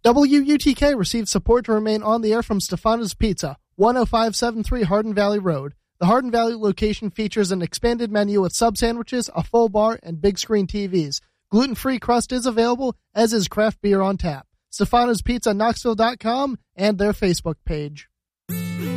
WUTK received support to remain on the air from Stefano's Pizza, 10573 Hardin Valley Road. The Hardin Valley location features an expanded menu with sub sandwiches, a full bar, and big screen TVs. Gluten-free crust is available, as is craft beer on tap. Stefano's Pizza, Knoxville.com, and their Facebook page.